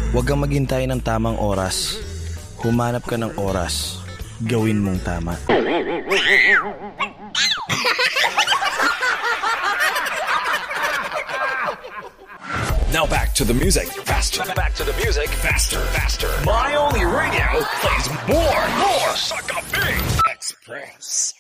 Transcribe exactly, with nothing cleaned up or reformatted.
Huwag kang maghintay ng tamang oras. Humanap ka ng oras. Gawin mong tama. Now back to the music. Faster. Back to the music. Faster. Faster. My only radio plays more. More. Suck a big Express.